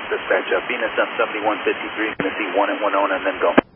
Dispatch, Venus M 7153, going to see 1 at Winona and then go.